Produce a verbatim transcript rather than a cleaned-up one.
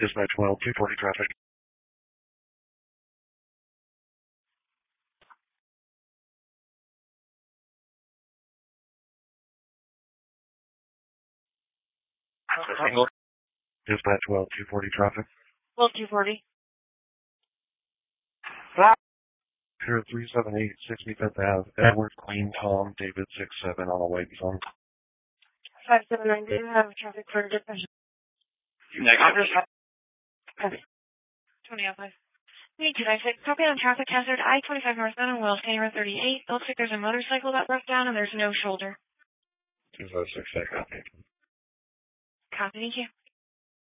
Dispatch twelve two forty traffic. Single. Dispatch twelve two forty traffic. twelve two forty. zero three seven eight sixty-fifth Ave, Edward, Queen, Tom, David six seven on a white phone. five seven nine, do you have traffic for dispatch? Negative. twenty oh five. three two nine six, copy on traffic hazard I twenty-five northbound on Wells County Road thirty-eight. Looks like there's a motorcycle that broke down and there's no shoulder. two five six, copy. Copy, thank you.